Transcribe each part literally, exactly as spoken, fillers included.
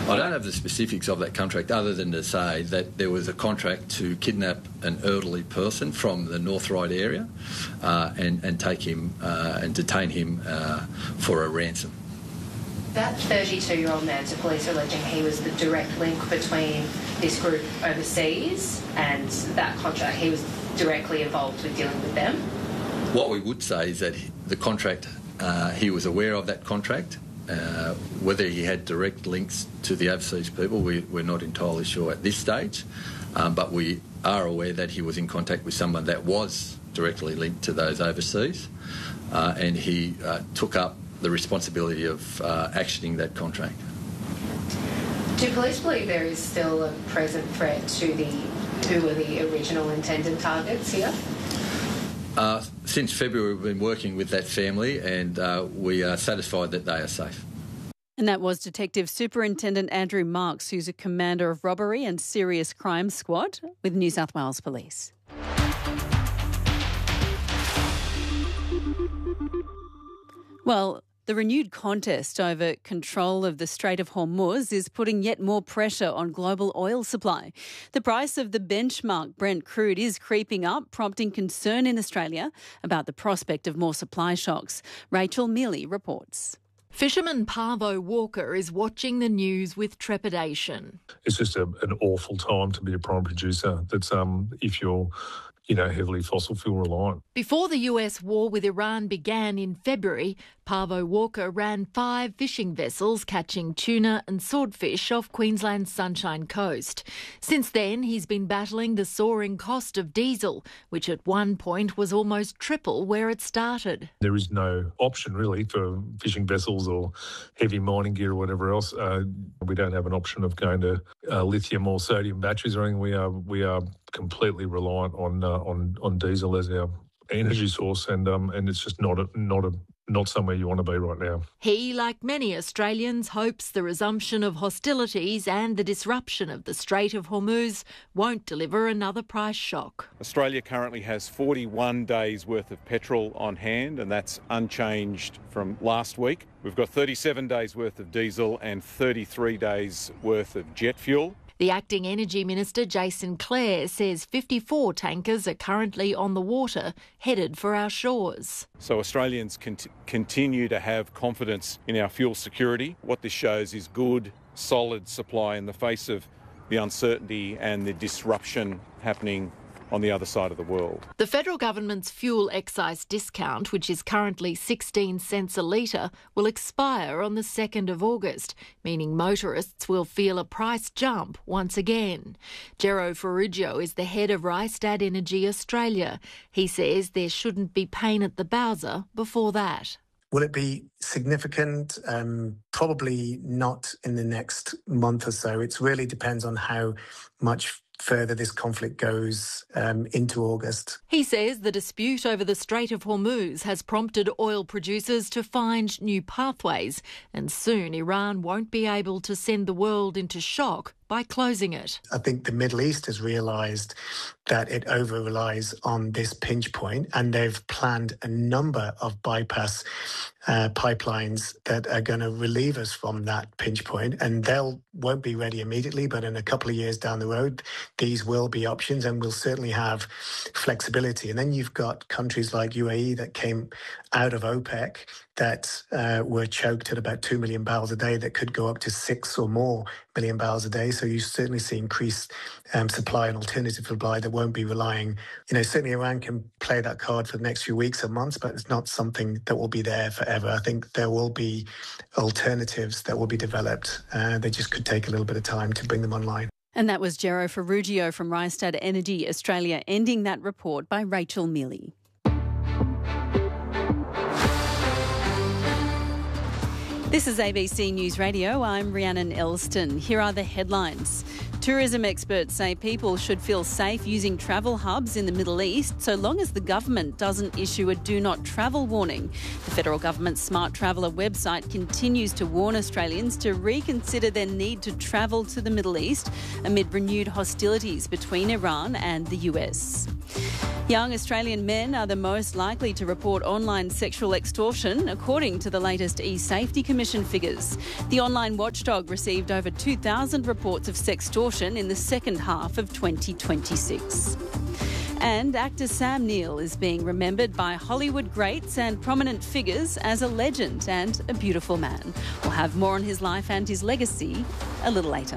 I don't have the specifics of that contract other than to say that there was a contract to kidnap an elderly person from the North Ryde area uh, and, and take him uh, and detain him uh, for a ransom. That thirty-two-year-old man, so police are alleging he was the direct link between this group overseas and that contract. He was directly involved with dealing with them. What we would say is that the contract, uh, he was aware of that contract. Uh, whether he had direct links to the overseas people, we, we're not entirely sure at this stage, um, but we are aware that he was in contact with someone that was directly linked to those overseas, uh, and he uh, took up the responsibility of uh, actioning that contract. Do police believe there is still a present threat to the who were the original intended targets here? Uh, since February, we've been working with that family, and uh, we are satisfied that they are safe. And that was Detective Superintendent Andrew Marks, who's a commander of robbery and serious crime squad with New South Wales Police. Well, the renewed contest over control of the Strait of Hormuz is putting yet more pressure on global oil supply. The price of the benchmark Brent crude is creeping up, prompting concern in Australia about the prospect of more supply shocks. Rachel Mealy reports. Fisherman Parvo Walker is watching the news with trepidation. It's just a, an awful time to be a prime producer. That's um, if you're you know, heavily fossil fuel reliant. Before the U S war with Iran began in February, Parvo Walker ran five fishing vessels catching tuna and swordfish off Queensland's Sunshine Coast. Since then, he's been battling the soaring cost of diesel, which at one point was almost triple where it started. There is no option really for fishing vessels or heavy mining gear or whatever else. Uh, we don't have an option of going to uh, lithium or sodium batteries or anything. We are we are completely reliant on uh, on on diesel as our energy source, and um and it's just not a not a not somewhere you want to be right now. He, like many Australians, hopes the resumption of hostilities and the disruption of the Strait of Hormuz won't deliver another price shock. Australia currently has forty-one days worth of petrol on hand, and that's unchanged from last week. We've got thirty-seven days worth of diesel and thirty-three days worth of jet fuel. The Acting Energy Minister, Jason Clare, says fifty-four tankers are currently on the water, headed for our shores. So Australians cont- continue to have confidence in our fuel security. What this shows is good, solid supply in the face of the uncertainty and the disruption happening on the other side of the world. The federal government's fuel excise discount, which is currently sixteen cents a litre, will expire on the second of August, meaning motorists will feel a price jump once again. Gero Ferruggio is the head of Rystad Energy Australia. He says there shouldn't be pain at the bowser before that. Will it be significant? Um, probably not in the next month or so. It really depends on how much further this conflict goes um, into August. He says the dispute over the Strait of Hormuz has prompted oil producers to find new pathways, and soon Iran won't be able to send the world into shock by closing it. I think the Middle East has realised that it over-relies on this pinch point, and they've planned a number of bypass uh, pipelines that are going to relieve us from that pinch point, and they'll won't be ready immediately, but in a couple of years down the road, these will be options, and we'll certainly have flexibility. And then you've got countries like U A E that came out of OPEC that uh, were choked at about two million barrels a day that could go up to six or more million barrels a day. So you certainly see increased um, supply and alternative supply that won't be relying, you know, certainly Iran can play that card for the next few weeks or months, but it's not something that will be there forever. I think there will be alternatives that will be developed. Uh, they just could take a little bit of time to bring them online. And that was Gero Ferruggio from Rystad Energy Australia, ending that report by Rachel Mealy. This is A B C News Radio. I'm Rhiannon Elston. Here are the headlines. Tourism experts say people should feel safe using travel hubs in the Middle East so long as the government doesn't issue a do not travel warning. The federal government's Smart Traveller website continues to warn Australians to reconsider their need to travel to the Middle East amid renewed hostilities between Iran and the U S. Young Australian men are the most likely to report online sexual extortion, according to the latest e-Safety Commission figures. The online watchdog received over two thousand reports of sextortion in the second half of twenty twenty-six. And actor Sam Neill is being remembered by Hollywood greats and prominent figures as a legend and a beautiful man. We'll have more on his life and his legacy a little later.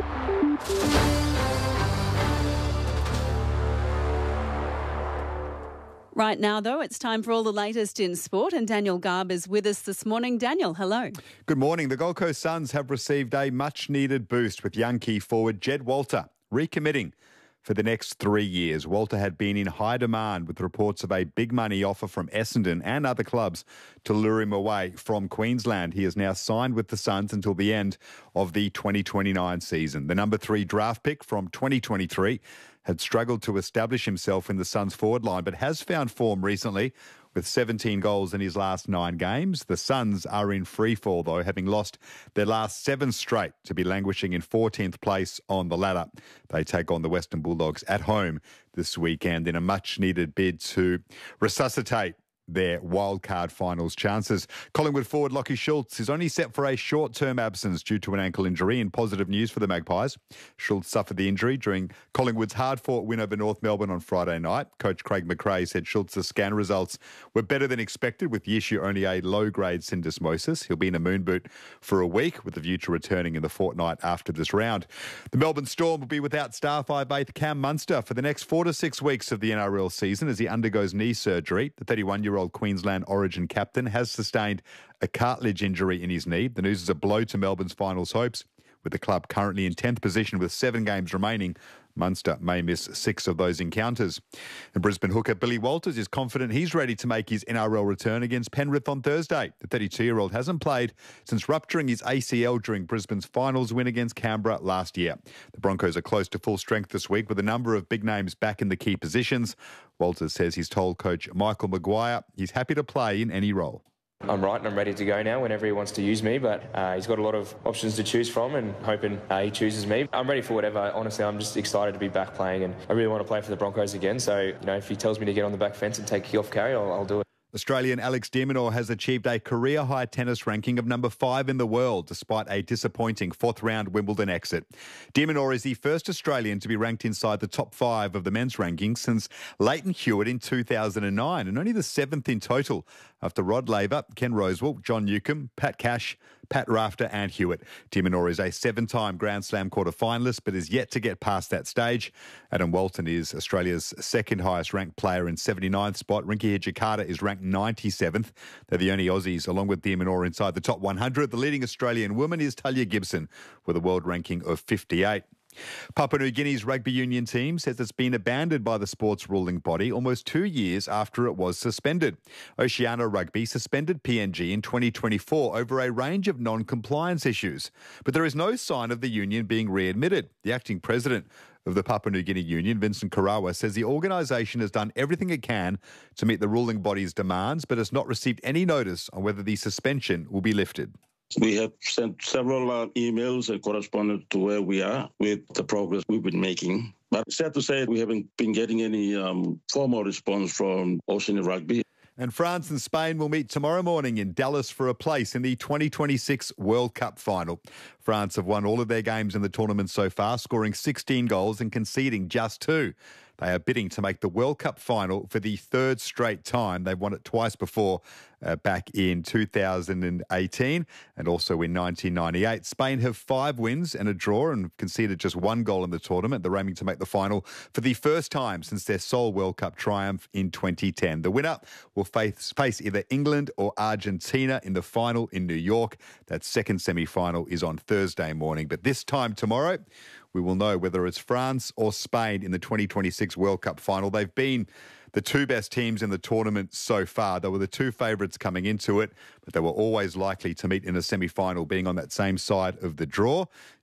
Right now, though, it's time for all the latest in sport, and Daniel Garb is with us this morning. Daniel, hello. Good morning. The Gold Coast Suns have received a much-needed boost with young key forward Jed Walter recommitting for the next three years. Walter had been in high demand with reports of a big money offer from Essendon and other clubs to lure him away from Queensland. He is now signed with the Suns until the end of the twenty twenty-nine season. The number three draft pick from twenty twenty-three had struggled to establish himself in the Suns forward line, but has found form recently with seventeen goals in his last nine games. The Suns are in freefall, though, having lost their last seven straight to be languishing in fourteenth place on the ladder. They take on the Western Bulldogs at home this weekend in a much-needed bid to resuscitate their wildcard finals chances. Collingwood forward Lachie Schultz is only set for a short-term absence due to an ankle injury. In positive news for the Magpies, Schultz suffered the injury during Collingwood's hard-fought win over North Melbourne on Friday night. Coach Craig McRae said Schultz's scan results were better than expected, with the issue only a low-grade syndesmosis. He'll be in a moon boot for a week, with the view to returning in the fortnight after this round. The Melbourne Storm will be without star five-eighth Cam Munster for the next four to six weeks of the N R L season as he undergoes knee surgery. The thirty-one-year-old Queensland Origin captain has sustained a cartilage injury in his knee. The news is a blow to Melbourne's finals hopes. With the club currently in tenth position with seven games remaining, Munster may miss six of those encounters. And Brisbane hooker Billy Walters is confident he's ready to make his N R L return against Penrith on Thursday. The thirty-two-year-old hasn't played since rupturing his A C L during Brisbane's finals win against Canberra last year. The Broncos are close to full strength this week with a number of big names back in the key positions. Walters says he's told coach Michael Maguire he's happy to play in any role. I'm right and I'm ready to go now whenever he wants to use me, but uh, he's got a lot of options to choose from and hoping uh, he chooses me. I'm ready for whatever. Honestly, I'm just excited to be back playing and I really want to play for the Broncos again. So, you know, if he tells me to get on the back fence and take kick-off carry, I'll, I'll do it. Australian Alex de Minaur has achieved a career-high tennis ranking of number five in the world, despite a disappointing fourth-round Wimbledon exit. De Minaur is the first Australian to be ranked inside the top five of the men's rankings since Leighton Hewitt in two thousand nine, and only the seventh in total after Rod Laver, Ken Rosewall, John Newcombe, Pat Cash, Pat Rafter and Hewitt. De Minaur is a seven-time Grand Slam quarter-finalist but is yet to get past that stage. Adam Walton is Australia's second highest-ranked player in seventy-ninth spot. Rinky Hijikata is ranked ninety-seventh. They're the only Aussies, along with De Minaur, inside the top one hundred. The leading Australian woman is Talia Gibson with a world ranking of fifty-eight. Papua New Guinea's rugby union team says it's been abandoned by the sports ruling body almost two years after it was suspended. Oceania Rugby suspended P N G in twenty twenty-four over a range of non-compliance issues. But there is no sign of the union being readmitted. The acting president of the Papua New Guinea Union, Vincent Karawa, says the organisation has done everything it can to meet the ruling body's demands, but has not received any notice on whether the suspension will be lifted. We have sent several uh, emails and corresponded to where we are with the progress we've been making. But sad to say, we haven't been getting any um, formal response from Oceania Rugby. And France and Spain will meet tomorrow morning in Dallas for a place in the twenty twenty-six World Cup final. France have won all of their games in the tournament so far, scoring sixteen goals and conceding just two. They are bidding to make the World Cup final for the third straight time. They've won it twice before, uh, back in two thousand eighteen and also in nineteen ninety-eight. Spain have five wins and a draw and conceded just one goal in the tournament. They're aiming to make the final for the first time since their sole World Cup triumph in twenty ten. The winner will face, face either England or Argentina in the final in New York. That second semi-final is on Thursday morning. But this time tomorrow, we will know whether it's France or Spain in the twenty twenty-six World Cup final. They've been the two best teams in the tournament so far. They were the two favourites coming into it, but they were always likely to meet in a semi-final, being on that same side of the draw.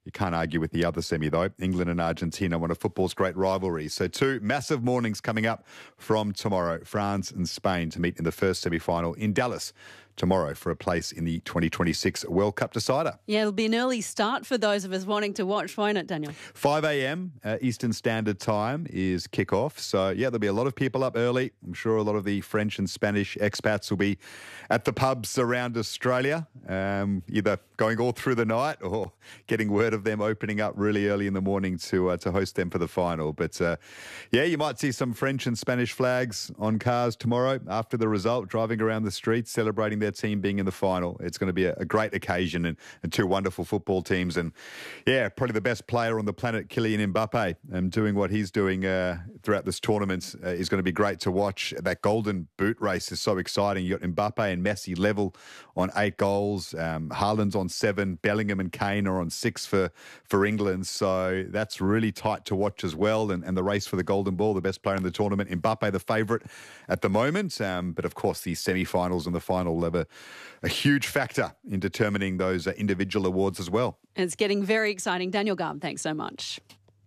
You can't argue with the other semi, though. England and Argentina, one of football's great rivalries. So two massive mornings coming up from tomorrow. France and Spain to meet in the first semi-final in Dallas tomorrow for a place in the twenty twenty-six World Cup decider. Yeah, it'll be an early start for those of us wanting to watch, won't it, Daniel? five a.m. Uh, Eastern Standard Time is kick-off. So, yeah, there'll be a lot of people up early. I'm sure a lot of the French and Spanish expats will be at the pubs around Australia, um, either going all through the night or getting word of them opening up really early in the morning to uh, to host them for the final. But, uh, yeah, you might see some French and Spanish flags on cars tomorrow after the result, driving around the streets, celebrating their team being in the final. It's going to be a, a great occasion and, and two wonderful football teams. And, yeah, probably the best player on the planet, Kylian Mbappe, and doing what he's doing uh, throughout this tournament uh, is going to be great to watch. That golden boot race is so exciting. You got Mbappe and Messi level on eight goals. Um, Haaland's on seven. Bellingham and Kane are on six for, for England. So that's really tight to watch as well. And, and the race for the golden ball, the best player in the tournament, Mbappe the favourite at the moment. Um, but, of course, the semi-finals and the final have a, a huge factor in determining those uh, individual awards as well. It's getting very exciting. Daniel Garb, thanks so much.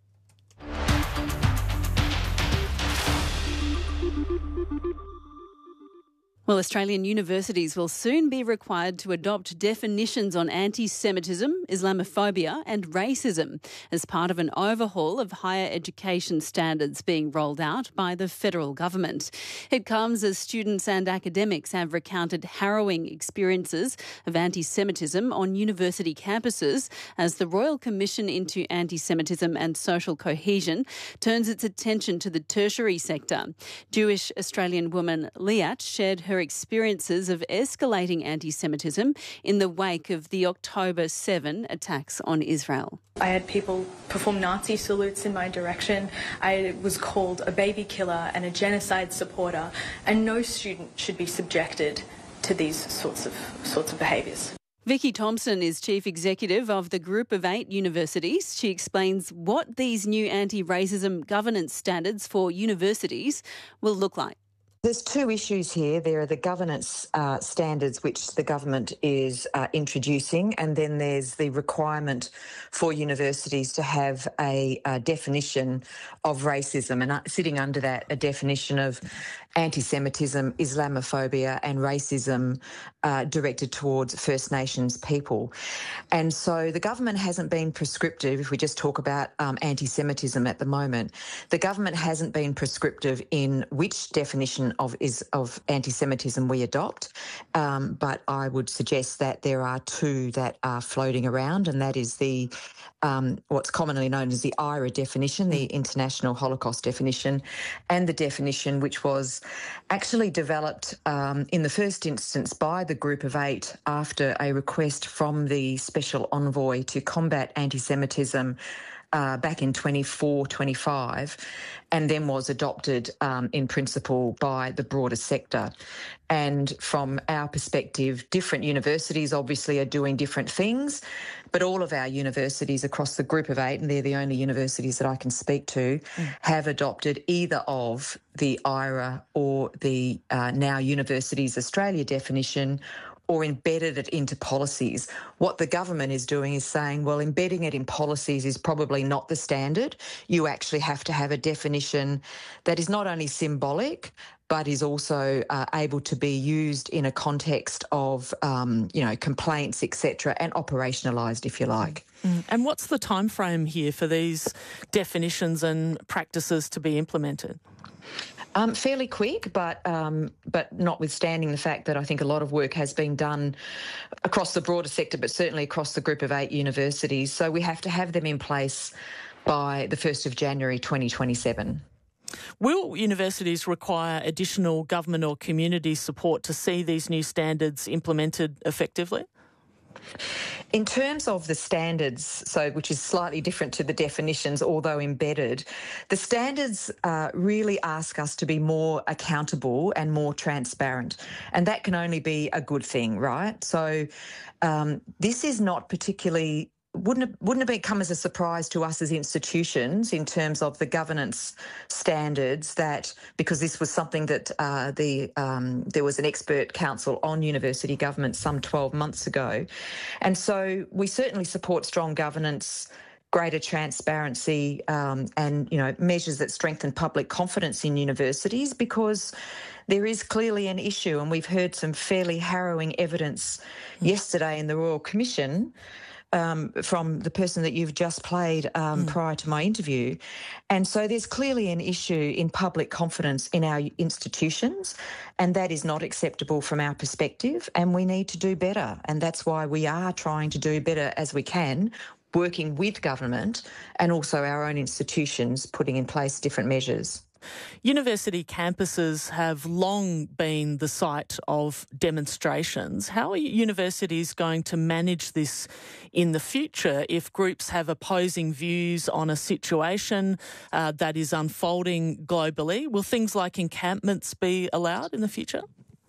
Well, Australian universities will soon be required to adopt definitions on anti-Semitism, Islamophobia and racism as part of an overhaul of higher education standards being rolled out by the federal government. It comes as students and academics have recounted harrowing experiences of anti-Semitism on university campuses as the Royal Commission into Anti-Semitism and Social Cohesion turns its attention to the tertiary sector. Jewish Australian woman Liat shared her experiences of escalating anti-Semitism in the wake of the October seventh attacks on Israel. I had people perform Nazi salutes in my direction. I was called a baby killer and a genocide supporter, and no student should be subjected to these sorts of sorts of behaviours. Vicky Thompson is Chief Executive of the Group of Eight Universities. She explains what these new anti-racism governance standards for universities will look like. There's two issues here. There are the governance uh, standards which the government is uh, introducing, and then there's the requirement for universities to have a, a definition of racism, and uh, sitting under that a definition of anti-Semitism, Islamophobia and racism uh, directed towards First Nations people. And so the government hasn't been prescriptive, if we just talk about um, anti-Semitism at the moment, the government hasn't been prescriptive in which definition of is of anti-Semitism we adopt, um, but I would suggest that there are two that are floating around, and that is the um, what's commonly known as the I R A definition, the International Holocaust definition, and the definition which was actually developed um, in the first instance by the Group of Eight after a request from the Special Envoy to combat anti-Semitism Uh, back in twenty-four twenty-five, and then was adopted um, in principle by the broader sector. And from our perspective, different universities obviously are doing different things, but all of our universities across the Group of Eight, and they're the only universities that I can speak to, mm. have adopted either of the I R A or the uh, now Universities Australia definition, or embedded it into policies. What the government is doing is saying, well, embedding it in policies is probably not the standard. You actually have to have a definition that is not only symbolic, but is also uh, able to be used in a context of, um, you know, complaints, et cetera, and operationalised, if you like. Mm. And what's the time frame here for these definitions and practices to be implemented? Um, fairly quick, but um, but notwithstanding the fact that I think a lot of work has been done across the broader sector, but certainly across the Group of Eight universities. So we have to have them in place by the first of January twenty twenty-seven. Will universities require additional government or community support to see these new standards implemented effectively? In terms of the standards, so which is slightly different to the definitions, although embedded, the standards uh, really ask us to be more accountable and more transparent, and that can only be a good thing, right? So um, this is not particularly wouldn't have, wouldn't have been come as a surprise to us as institutions in terms of the governance standards that, because this was something that uh, the um, there was an expert council on university government some twelve months ago. And so we certainly support strong governance, greater transparency um, and, you know, measures that strengthen public confidence in universities, because there is clearly an issue, and we've heard some fairly harrowing evidence yesterday in the Royal Commission Um, from the person that you've just played um, mm. prior to my interview. And so there's clearly an issue in public confidence in our institutions, and that is not acceptable from our perspective, and we need to do better. And that's why we are trying to do better as we can, working with government and also our own institutions, putting in place different measures. University campuses have long been the site of demonstrations. How are universities going to manage this in the future if groups have opposing views on a situation uh, that is unfolding globally? Will things like encampments be allowed in the future?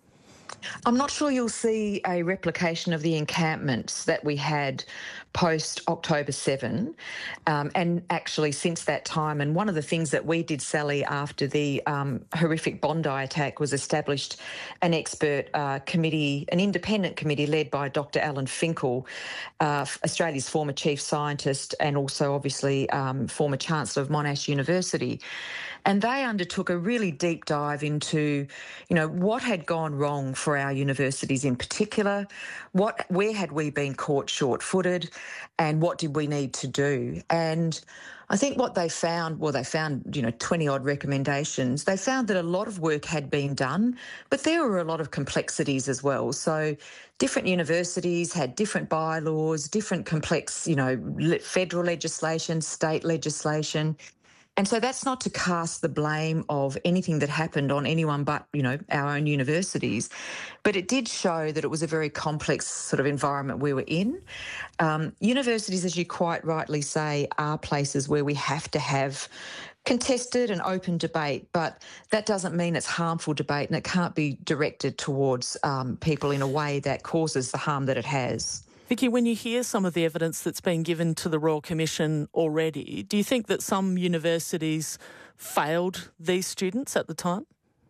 I'm not sure you'll see a replication of the encampments that we had post-October seventh, um, and actually since that time. And one of the things that we did, Sally, after the um, horrific Bondi attack was established an expert uh, committee, an independent committee led by Doctor Alan Finkel, uh, Australia's former chief scientist and also obviously um, former Chancellor of Monash University. And they undertook a really deep dive into, you know, what had gone wrong for our universities in particular, what, where had we been caught short-footed, and what did we need to do? And I think what they found, well, they found, you know, twenty-odd recommendations. They found that a lot of work had been done, but there were a lot of complexities as well. So different universities had different bylaws, different complex, you know, federal legislation, state legislation. And so that's not to cast the blame of anything that happened on anyone but, you know, our own universities. But it did show that it was a very complex sort of environment we were in. Um, universities, as you quite rightly say, are places where we have to have contested and open debate, but that doesn't mean it's harmful debate, and it can't be directed towards um, people in a way that causes the harm that it has. Vicky, when you hear some of the evidence that's been given to the Royal Commission already, do you think that some universities failed these students at the time?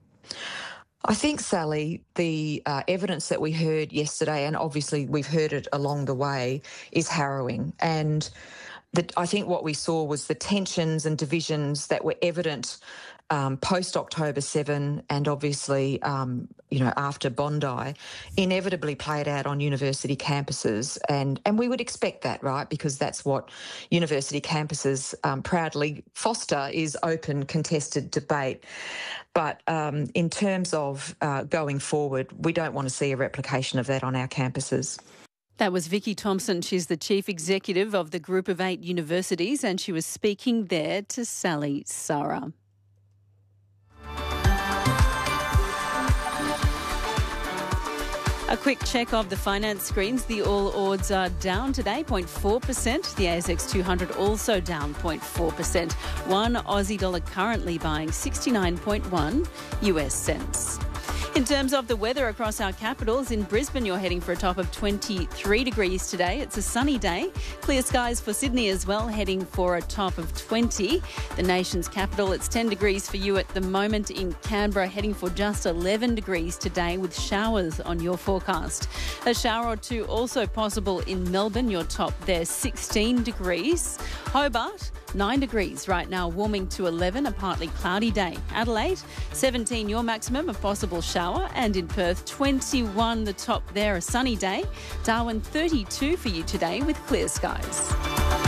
I think, Sally, the uh, evidence that we heard yesterday, and obviously we've heard it along the way, is harrowing. And the, I think what we saw was the tensions and divisions that were evident Um, post-October seventh and obviously, um, you know, after Bondi, inevitably played out on university campuses. And, and we would expect that, right, because that's what university campuses um, proudly foster, is open, contested debate. But um, in terms of uh, going forward, we don't want to see a replication of that on our campuses. That was Vicky Thompson. She's the Chief Executive of the Group of Eight Universities, and she was speaking there to Sally Surrah. A quick check of the finance screens. The All Ords are down today, zero point four percent. The A S X two hundred also down zero point four percent. One Aussie dollar currently buying sixty-nine point one U S cents. In terms of the weather across our capitals, in Brisbane you're heading for a top of twenty-three degrees today. It's a sunny day. Clear skies for Sydney as well, heading for a top of twenty. The nation's capital, it's ten degrees for you at the moment. In Canberra, heading for just eleven degrees today with showers on your forecast. A shower or two also possible in Melbourne, your top there, sixteen degrees. Hobart, nine degrees right now, warming to eleven, a partly cloudy day. Adelaide, seventeen your maximum, a possible shower. And in Perth, twenty-one the top there, a sunny day. Darwin, thirty-two for you today with clear skies.